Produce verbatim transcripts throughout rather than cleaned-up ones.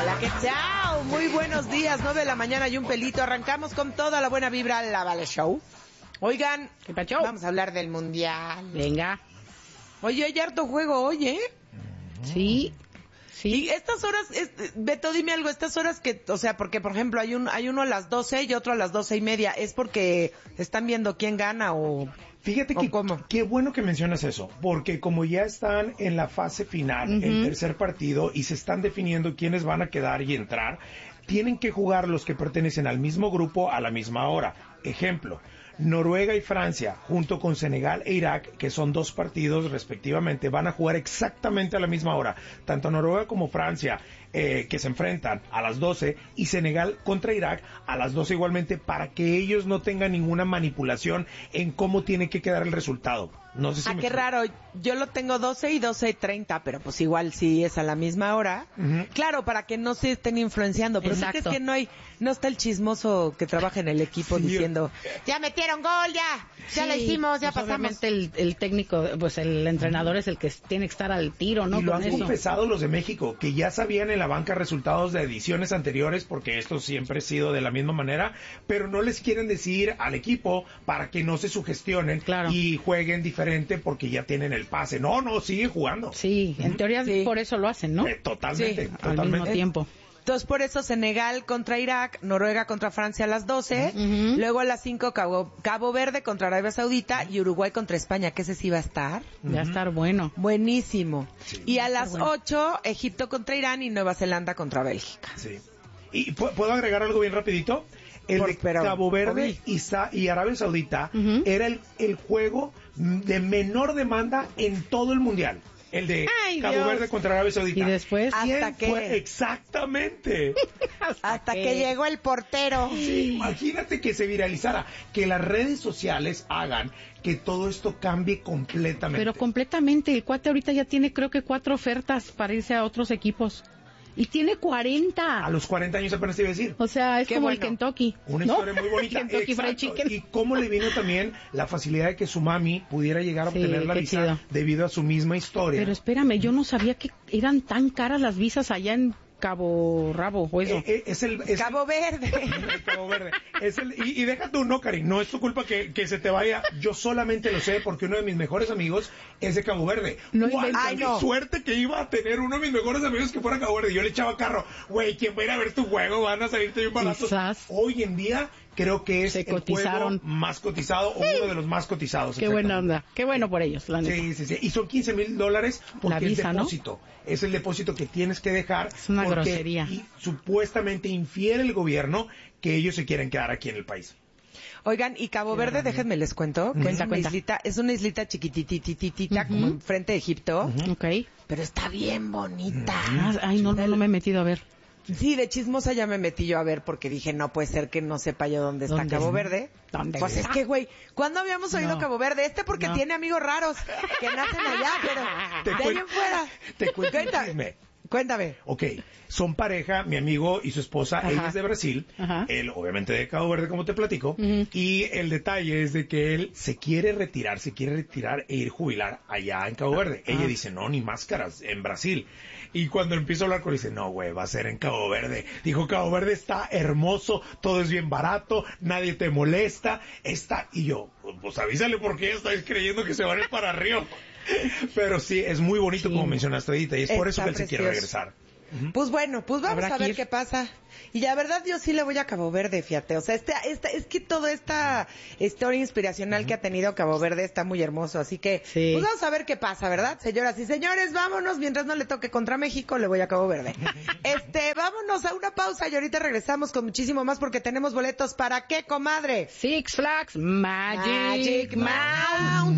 Hola, ¿qué chao? Muy buenos días, nueve de la mañana y un pelito. Arrancamos con toda la buena vibra la Vale Show. Oigan, ¿qué pacho? Vamos a hablar del Mundial. Venga. Oye, hay harto juego hoy, ¿eh? Sí. Sí. Y estas horas, es, Beto, dime algo, estas horas que, o sea, porque por ejemplo hay un hay uno a las doce y otro a las doce y media, ¿es porque están viendo quién gana o...? Fíjate que qué bueno que mencionas eso, porque como ya están en la fase final, uh-huh. el tercer partido, y se están definiendo quiénes van a quedar y entrar, tienen que jugar los que pertenecen al mismo grupo a la misma hora. Ejemplo, Noruega y Francia, junto con Senegal e Irak, que son dos partidos respectivamente, van a jugar exactamente a la misma hora. Tanto Noruega como Francia, eh, que se enfrentan a las doce, y Senegal contra Irak a las doce igualmente, para que ellos no tengan ninguna manipulación en cómo tiene que quedar el resultado. No sé si ah, me qué explico. raro. Yo lo tengo doce y doce y treinta, pero pues igual sí es a la misma hora. Uh-huh. Claro, para que no se estén influenciando. Pero es que no hay, no está el chismoso que trabaja en el equipo sí, diciendo, ya metieron gol, ya, ya sí, la hicimos, ya pues pasamos. Obviamente el, el técnico, pues el entrenador es el que tiene que estar al tiro, ¿no? Y lo Con han eso. confesado los de México, que ya sabían en la banca resultados de ediciones anteriores, porque esto siempre ha sido de la misma manera, pero no les quieren decir al equipo para que no se sugestionen claro. y jueguen diferente porque ya tienen el pase. No, no, sigue jugando. Sí, en teoría sí. por eso lo hacen, ¿no? Eh, totalmente, sí, totalmente. Al mismo tiempo. Entonces, por eso Senegal contra Irak, Noruega contra Francia a las doce, uh-huh. luego a las cinco Cabo, Cabo Verde contra Arabia Saudita y Uruguay contra España, que ese sí va a estar. Uh-huh. Va a estar bueno. Buenísimo. Sí. Y a las bueno. ocho, Egipto contra Irán y Nueva Zelanda contra Bélgica. Sí. ¿Y puedo agregar algo bien rapidito? El por, de pero, Cabo Verde y, Sa- y Arabia Saudita uh-huh. era el, el juego de menor demanda en todo el mundial. El de Ay, Cabo Dios. Verde contra Arabia Saudita. Y después hasta que fue exactamente hasta, hasta que... que llegó el portero. Sí, imagínate que se viralizara, que las redes sociales hagan que todo esto cambie completamente. Pero completamente, el cuate ahorita ya tiene creo que cuatro ofertas para irse a otros equipos. Y tiene cuarenta. A los cuarenta años apenas te iba a decir. O sea, es Qué como bueno. el Kentucky. Una ¿no? historia muy bonita. Kentucky Fried Chicken. Y cómo le vino también la facilidad de que su mami pudiera llegar a sí, obtener la visa chido. debido a su misma historia. Pero espérame, yo no sabía que eran tan caras las visas allá en Cabo Rabo o eso. Eh, eh, es el es Cabo Verde. El Cabo Verde. Es el, y, y deja tú, no, Karin, no es tu culpa que, que se te vaya. Yo solamente lo sé porque uno de mis mejores amigos es de Cabo Verde. No Ay, no. Suerte que iba a tener uno de mis mejores amigos que fuera Cabo Verde. Yo le echaba carro. Güey, ¿quién va a ir a ver tu juego? Van a salirte bien baratos. Quizás. Hoy en día creo que es se el cotizaron. juego más cotizado o uno de los más cotizados. Qué buena onda. Qué bueno por ellos, la neta. Sí, sí, sí. Y son quince mil dólares porque la visa, el depósito. ¿No? Es el depósito que tienes que dejar. Es una porque grosería. Y supuestamente infiere el gobierno que ellos se quieren quedar aquí en el país. Oigan, y Cabo Verde, déjenme les cuento, que cuenta, es una cuenta. islita, es una islita chiquititititita, uh-huh. como enfrente de Egipto. Uh-huh. Okay. Pero está bien bonita. Uh-huh. Ay, no, no, no me he metido a ver. Sí, de chismosa ya me metí yo a ver porque dije, no puede ser que no sepa yo dónde está ¿Dónde Cabo es? Verde. ¿Dónde pues está? es que, güey, ¿cuándo habíamos oído No. Cabo Verde? Este porque No. tiene amigos raros que nacen allá, pero Te de ahí en fuera. Te cuento un Cuéntame. chisme. Cuéntame. Ok, son pareja, mi amigo y su esposa, Ajá. ella es de Brasil, Ajá. él obviamente de Cabo Verde, como te platico, Uh-huh. y el detalle es de que él se quiere retirar, se quiere retirar e ir jubilar allá en Cabo Verde. Ah. Ella dice, no, ni máscaras, en Brasil. Y cuando empiezo a hablar con él, dice, no, güey, va a ser en Cabo Verde. Dijo, Cabo Verde está hermoso, todo es bien barato, nadie te molesta, está... Y yo, pues avísale porque estáis creyendo que se van a ir para arriba. Pero sí, es muy bonito, sí, como mencionaste ahorita, y es por eso que él se quiere regresar. Uh-huh. Pues bueno, pues vamos Habrá a ver ir. qué pasa. Y la verdad yo sí le voy a Cabo Verde, fíjate. O sea, este, este, es que toda esta historia inspiracional uh-huh. que ha tenido Cabo Verde está muy hermoso. Así que, sí. pues vamos a ver qué pasa, ¿verdad? Señoras y señores, vámonos. Mientras no le toque contra México, le voy a Cabo Verde. este, vámonos a una pausa y ahorita regresamos con muchísimo más porque tenemos boletos para ¿qué, comadre? Six Flags Magic, Magic Mountain.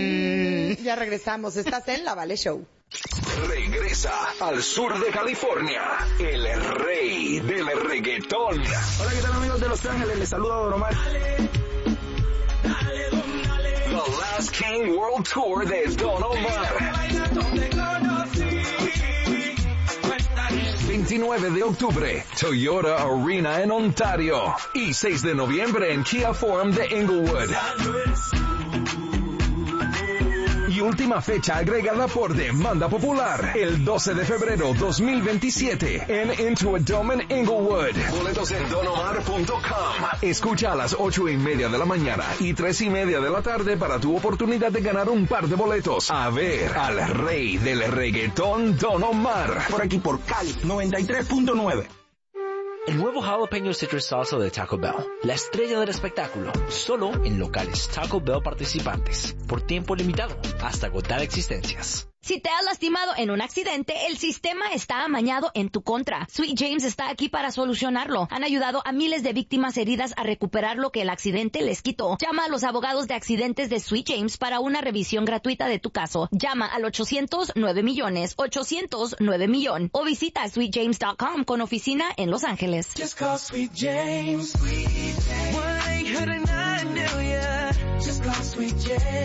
Mm. Ya regresamos. Estás en La Vale Show. Regresa al sur de California, el rey del reggaetón. Hola, ¿qué tal, amigos de Los Ángeles? Les saluda Don Omar. The Last King World Tour de Don Omar. veintinueve de octubre, Toyota Arena en Ontario. Y seis de noviembre en Kia Forum de Inglewood. última fecha agregada por demanda popular. El doce de febrero dos mil veintisiete en Into a Dome en Inglewood. Boletos en don omar punto com. Escucha a las ocho y media de la mañana y tres y media de la tarde para tu oportunidad de ganar un par de boletos a ver al rey del reggaetón, Don Omar. Por aquí por Cali noventa y tres punto nueve. El nuevo Jalapeño Citrus Salsa de Taco Bell, la estrella del espectáculo, solo en locales Taco Bell participantes, por tiempo limitado, hasta agotar existencias. Si te has lastimado en un accidente, el sistema está amañado en tu contra. Sweet James está aquí para solucionarlo. Han ayudado a miles de víctimas heridas a recuperar lo que el accidente les quitó. Llama a los abogados de accidentes de Sweet James para una revisión gratuita de tu caso. Llama al ochocientos nueve millones, ochocientos nueve millón o visita sweet james punto com con oficina en Los Ángeles. Just call Sweet James. Sweet James. one eight hundred nine million. Just call Sweet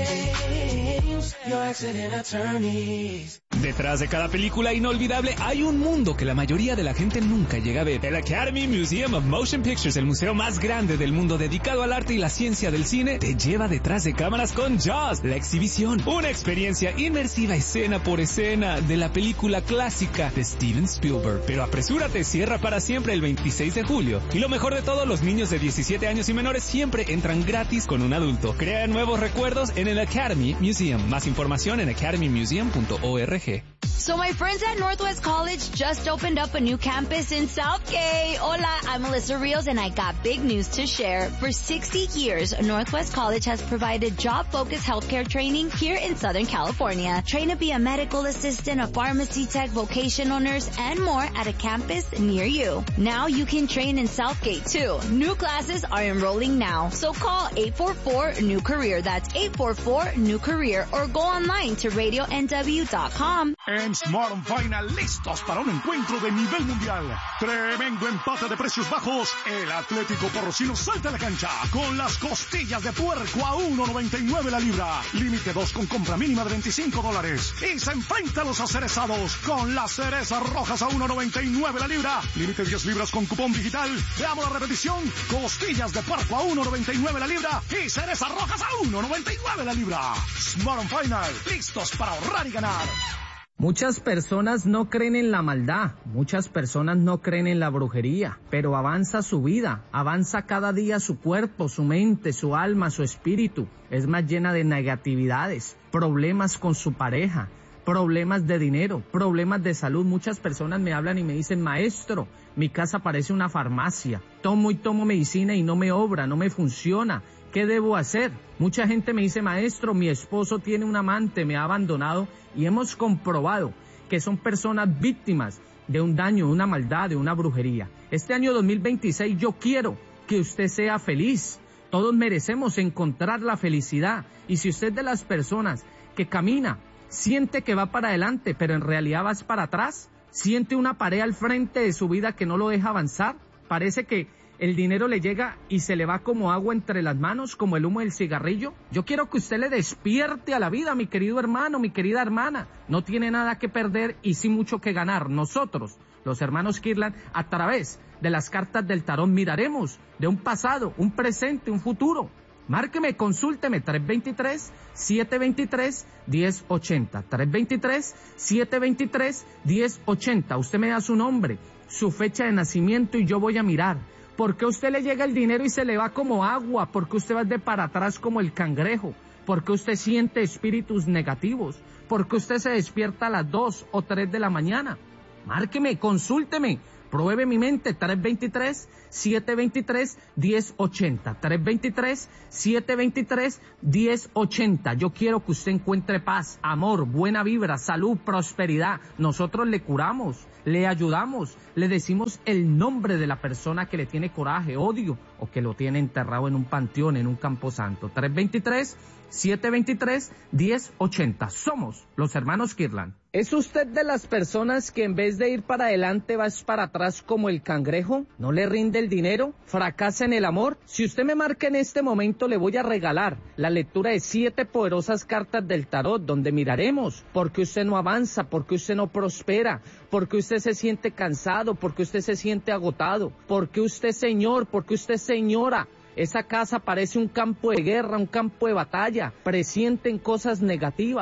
James. Your accident attorney. Detrás de cada película inolvidable hay un mundo que la mayoría de la gente nunca llega a ver. El Academy Museum of Motion Pictures, el museo más grande del mundo dedicado al arte y la ciencia del cine, te lleva detrás de cámaras con Jaws, la exhibición. Una experiencia inmersiva escena por escena de la película clásica de Steven Spielberg. Pero apresúrate, cierra para siempre el veintiséis de julio. Y lo mejor de todo, los niños de diecisiete años y menores siempre entran gratis con un adulto. Crea nuevos recuerdos en el Academy Museum. Más información en academy museum punto org. So my friends at Northwest College just opened up a new campus in Southgate. Hola, I'm Melissa Rios and I got big news to share. For sixty years, Northwest College has provided job-focused healthcare training here in Southern California. Train to be a medical assistant, a pharmacy tech, vocational nurse, and more at a campus near you. Now you can train in Southgate too. New classes are enrolling now. So call eight four four new career. That's eight four four new career or go online to radio n w dot com. En Smart Final, listos para un encuentro de nivel mundial. Tremendo empate de precios bajos. El Atlético Porrocino salta a la cancha con las costillas de puerco a uno noventa y nueve la libra. Límite dos con compra mínima de veinticinco dólares. Y se enfrenta a los acerezados con las cerezas rojas a uno noventa y nueve la libra. Límite diez libras con cupón digital. Veamos la repetición. Costillas de puerco a uno noventa y nueve la libra. Y cerezas rojas a uno noventa y nueve la libra. Smart Final, listos para ahorrar y ganar. Muchas personas no creen en la maldad, muchas personas no creen en la brujería, pero avanza su vida, avanza cada día su cuerpo, su mente, su alma, su espíritu. Es más llena de negatividades, problemas con su pareja, problemas de dinero, problemas de salud. Muchas personas me hablan y me dicen, maestro, mi casa parece una farmacia, tomo y tomo medicina y no me obra, no me funciona. ¿Qué debo hacer? Mucha gente me dice, maestro, mi esposo tiene un amante, me ha abandonado, y hemos comprobado que son personas víctimas de un daño, de una maldad, de una brujería. Este año dos mil veintiséis yo quiero que usted sea feliz. Todos merecemos encontrar la felicidad. Y si usted es de las personas que camina, siente que va para adelante, pero en realidad vas para atrás, siente una pared al frente de su vida que no lo deja avanzar, parece que el dinero le llega y se le va como agua entre las manos, como el humo del cigarrillo. Yo quiero que usted le despierte a la vida, mi querido hermano, mi querida hermana. No tiene nada que perder y sí mucho que ganar. Nosotros, los hermanos Kirlan, a través de las cartas del tarot, miraremos de un pasado, un presente, un futuro. Márqueme, consúlteme, tres dos tres, siete dos tres, uno cero ocho cero. tres dos tres, siete dos tres, uno cero ocho cero. Usted me da su nombre, su fecha de nacimiento y yo voy a mirar. ¿Por qué a usted le llega el dinero y se le va como agua? ¿Por qué usted va de para atrás como el cangrejo? ¿Por qué usted siente espíritus negativos? ¿Por qué usted se despierta a las dos o tres de la mañana? Márqueme, consúlteme, pruebe mi mente, tres dos tres, siete dos tres, uno cero ocho cero. tres dos tres, siete dos tres, uno cero ocho cero. Yo quiero que usted encuentre paz, amor, buena vibra, salud, prosperidad. Nosotros le curamos, le ayudamos, le decimos el nombre de la persona que le tiene coraje, odio o que lo tiene enterrado en un panteón, en un camposanto. tres dos tres, siete dos tres, uno cero ocho cero. Somos los hermanos Kirlan. ¿Es usted de las personas que en vez de ir para adelante vas para atrás como el cangrejo? ¿No le rinde el dinero? ¿Fracasa en el amor? Si usted me marca en este momento, le voy a regalar la lectura de siete poderosas cartas del tarot, donde miraremos por qué usted no avanza, por qué usted no prospera, por qué usted se siente cansado, por qué usted se siente agotado, por qué usted, señor, por qué usted, señora, esa casa parece un campo de guerra, un campo de batalla, presienten cosas negativas.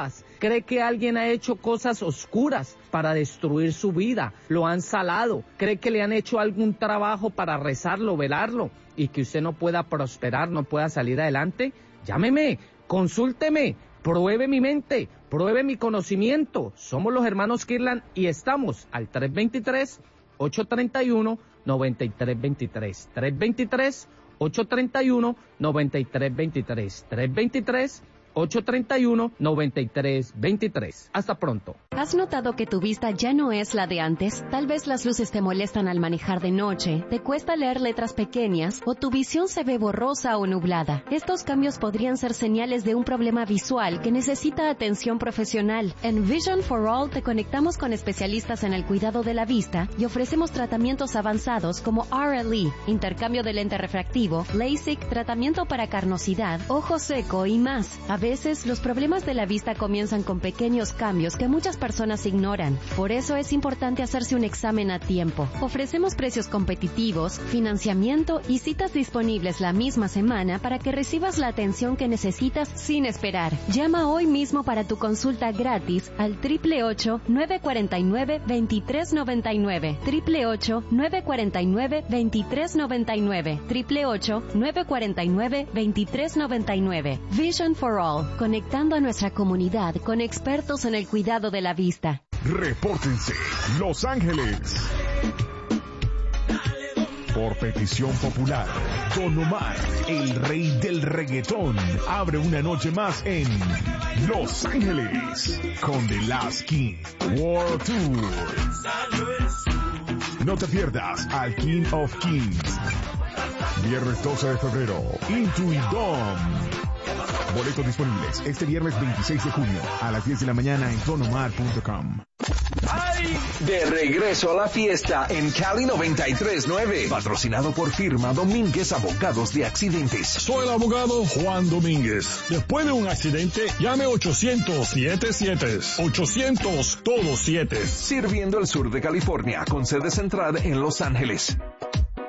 Cree que alguien ha hecho cosas oscuras para destruir su vida, lo han salado. Cree que le han hecho algún trabajo para rezarlo, velarlo, y que usted no pueda prosperar, no pueda salir adelante. Llámeme, consúlteme, pruebe mi mente, pruebe mi conocimiento. Somos los hermanos Kirlan y estamos al tres dos tres, ocho tres uno, nueve tres dos tres. tres dos tres, ocho tres uno, nueve tres dos tres. tres dos tres, ocho tres uno, nueve tres dos tres. Hasta pronto. ¿Has notado que tu vista ya no es la de antes? Tal vez las luces te molestan al manejar de noche, te cuesta leer letras pequeñas o tu visión se ve borrosa o nublada. Estos cambios podrían ser señales de un problema visual que necesita atención profesional. En Vision for All te conectamos con especialistas en el cuidado de la vista y ofrecemos tratamientos avanzados como R L E, intercambio de lente refractivo, LASIK, tratamiento para carnosidad, ojo seco y más. A veces, los problemas de la vista comienzan con pequeños cambios que muchas personas ignoran. Por eso es importante hacerse un examen a tiempo. Ofrecemos precios competitivos, financiamiento y citas disponibles la misma semana para que recibas la atención que necesitas sin esperar. Llama hoy mismo para tu consulta gratis al ocho ocho ocho, nueve cuatro nueve, dos tres nueve nueve, ocho ocho ocho, nueve cuatro nueve, dos tres nueve nueve, ocho ocho ocho, nueve cuatro nueve, dos tres nueve nueve. Vision for All. Conectando a nuestra comunidad con expertos en el cuidado de la vista. Repórtense, Los Ángeles. Por petición popular, Don Omar, el rey del reggaetón, abre una noche más en Los Ángeles con The Last King World Tour. No te pierdas al King of Kings. Viernes doce de febrero, Into It Dome. Boletos disponibles este viernes veintiséis de junio a las diez de la mañana en don omar punto com. ¡Ay! De regreso a la fiesta en Cali noventa y tres punto nueve. Patrocinado por firma Domínguez Abogados de Accidentes. Soy el abogado Juan Domínguez. Después de un accidente, llame ochocientos setenta y siete. ochocientos, todos siete. Sirviendo el sur de California con sede central en Los Ángeles.